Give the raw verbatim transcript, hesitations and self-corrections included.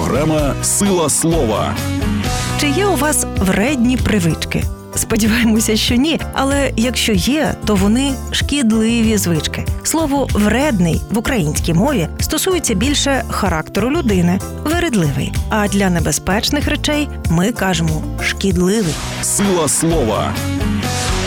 Програма «Сила слова». Чи є у вас вредні привички? Сподіваємося, що ні, але якщо є, то вони шкідливі звички. Слово «вредний» в українській мові стосується більше характеру людини – вередливий. А для небезпечних речей ми кажемо «шкідливий». «Сила слова»